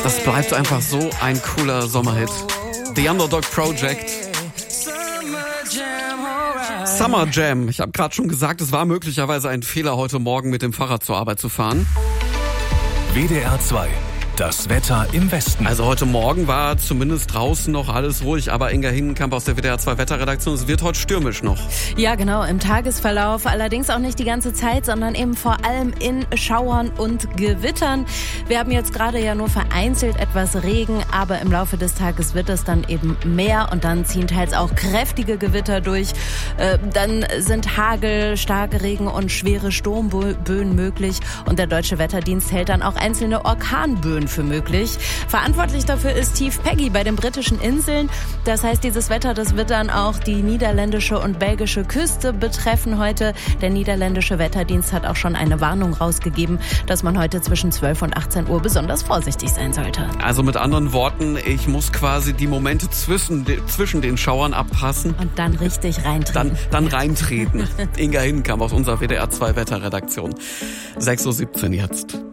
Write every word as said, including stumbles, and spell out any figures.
Das bleibt einfach so ein cooler Sommerhit. The Underdog Project. Summer Jam. Ich habe gerade schon gesagt, es war möglicherweise ein Fehler, heute Morgen mit dem Fahrrad zur Arbeit zu fahren. W D R zwei. Das Wetter im Westen. Also heute Morgen war zumindest draußen noch alles ruhig, aber Inga Hindenkamp aus der W D R zwei Wetterredaktion, es wird heute stürmisch noch. Ja, genau, im Tagesverlauf, allerdings auch nicht die ganze Zeit, sondern eben vor allem in Schauern und Gewittern. Wir haben jetzt gerade ja nur vereinzelt etwas Regen, aber im Laufe des Tages wird es dann eben mehr und dann ziehen teils auch kräftige Gewitter durch. Äh, dann sind Hagel, starke Regen und schwere Sturmböen möglich und der Deutsche Wetterdienst hält dann auch einzelne Orkanböen für möglich. Verantwortlich dafür ist Tief Peggy bei den britischen Inseln. Das heißt, dieses Wetter, das wird dann auch die niederländische und belgische Küste betreffen heute. Der niederländische Wetterdienst hat auch schon eine Warnung rausgegeben, dass man heute zwischen zwölf und achtzehn Uhr besonders vorsichtig sein sollte. Also mit anderen Worten, ich muss quasi die Momente zwischen, zwischen den Schauern abpassen. Und dann richtig reintreten. Dann, dann reintreten. Inga Hindenkamp aus unserer W D R zwei Wetterredaktion. sechs Uhr siebzehn jetzt.